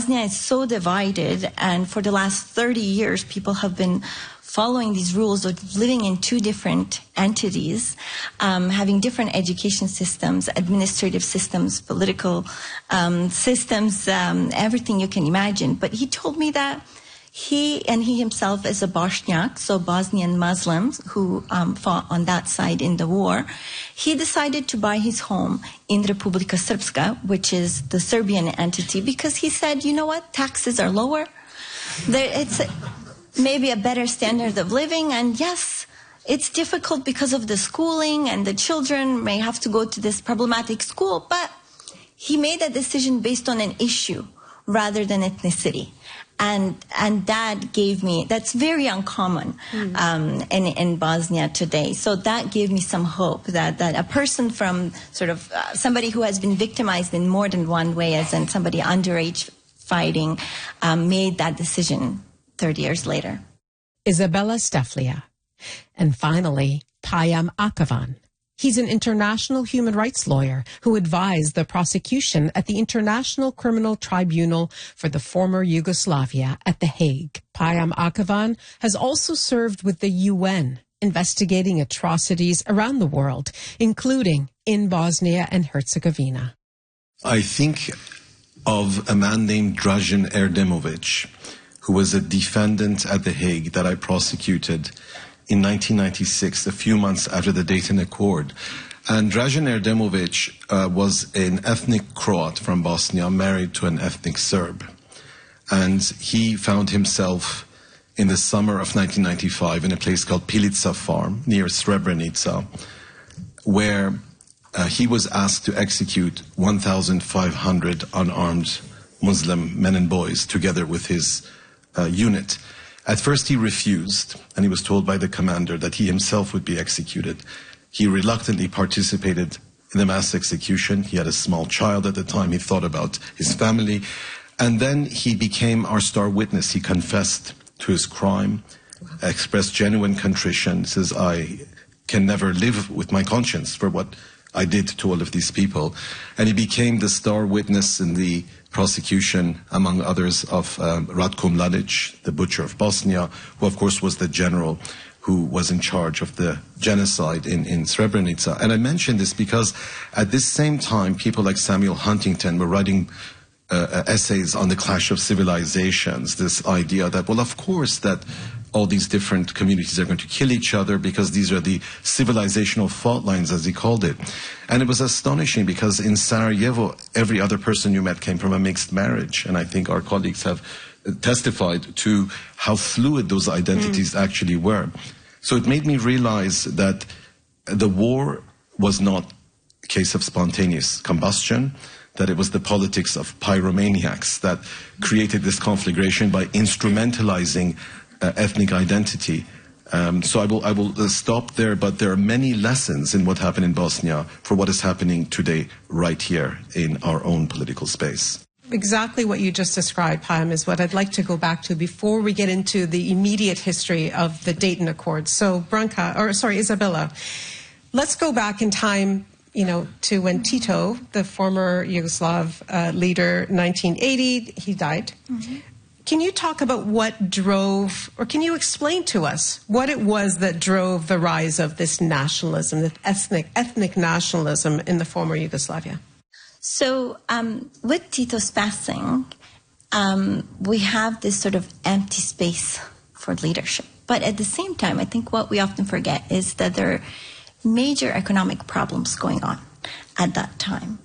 Bosnia is so divided, and for the last 30 years, people have been following these rules of living in two different entities, having different education systems, administrative systems, political systems, everything you can imagine. But he told me that he himself is a Bošnjak, so Bosnian Muslims who fought on that side in the war. He decided to buy his home in Republika Srpska, which is the Serbian entity, because he said, you know what, taxes are lower. It's maybe a better standard of living, and yes, it's difficult because of the schooling, and the children may have to go to this problematic school, but he made a decision based on an issue rather than ethnicity. And that gave me, that's very uncommon in Bosnia today. So that gave me some hope that a person from sort of somebody who has been victimized in more than one way, as in somebody underage fighting, made that decision 30 years later. Isabella Steflia. And finally, Payam Akavan. He's an international human rights lawyer who advised the prosecution at the International Criminal Tribunal for the former Yugoslavia at The Hague. Payam Akavan has also served with the UN, investigating atrocities around the world, including in Bosnia and Herzegovina. I think of a man named Dražen Erdemović, who was a defendant at The Hague that I prosecuted in 1996, a few months after the Dayton Accord. And Dražen Erdemović was an ethnic Croat from Bosnia, married to an ethnic Serb. And he found himself in the summer of 1995 in a place called Pilica Farm near Srebrenica, where he was asked to execute 1,500 unarmed Muslim men and boys together with his unit. At first he refused, and he was told by the commander that he himself would be executed. He reluctantly participated in the mass execution. He had a small child at the time. He thought about his family. And then he became our star witness. He confessed to his crime, expressed genuine contrition, says, I can never live with my conscience for what I did to all of these people. And he became the star witness in the prosecution, among others, of Ratko Mladic, the butcher of Bosnia, who of course was the general who was in charge of the genocide in Srebrenica. And I mention this because at this same time, people like Samuel Huntington were writing essays on the clash of civilizations, this idea that, well, of course, that all these different communities are going to kill each other because these are the civilizational fault lines, as he called it. And it was astonishing because in Sarajevo, every other person you met came from a mixed marriage. And I think our colleagues have testified to how fluid those identities actually were. So it made me realize that the war was not a case of spontaneous combustion, that it was the politics of pyromaniacs that created this conflagration by instrumentalizing ethnic identity. So I will stop there, but there are many lessons in what happened in Bosnia for what is happening today right here in our own political space. Exactly what you just described, Payam, is what I'd like to go back to before we get into the immediate history of the Dayton Accords. So Isabella, let's go back in time, to when Tito, the former Yugoslav leader, 1980, he died. Mm-hmm. Can you talk about what drove, or can you explain to us what it was that drove the rise of this nationalism, this ethnic nationalism in the former Yugoslavia? So with Tito's passing, we have this sort of empty space for leadership. But at the same time, I think what we often forget is that there are major economic problems going on at that time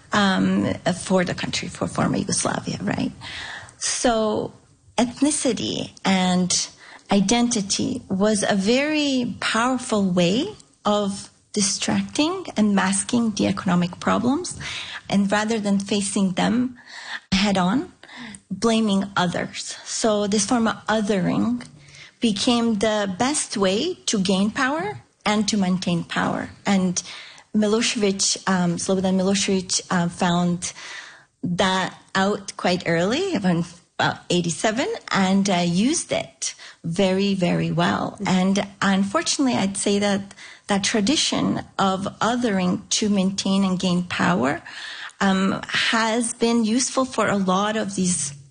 for the country, for former Yugoslavia, right? So ethnicity and identity was a very powerful way of distracting and masking the economic problems. And rather than facing them head on, blaming others. So this form of othering became the best way to gain power and to maintain power. And Milosevic, Slobodan Milosevic found that out quite early, about 87, and used it very, very well. And unfortunately, I'd say that that tradition of othering to maintain and gain power has been useful for a lot of these